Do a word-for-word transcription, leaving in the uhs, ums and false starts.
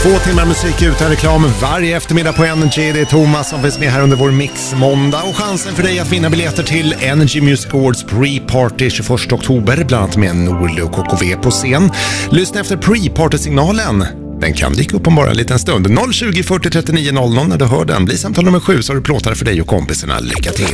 Två timmar musik utan reklam varje eftermiddag på Energy. Det är Thomas som finns med här under vår mix-måndag. Och chansen för dig att vinna biljetter till Energy Music Awards pre-party tjugoförsta oktober. Bland annat med Norli och K K V på scen. Lyssna efter pre-party-signalen. Den kan dyka upp om bara en liten stund. noll tjugo fyrtio trettionio noll noll när du hör den. Bli samtal nummer sju så har du plåtare för dig och kompisarna. Lycka till!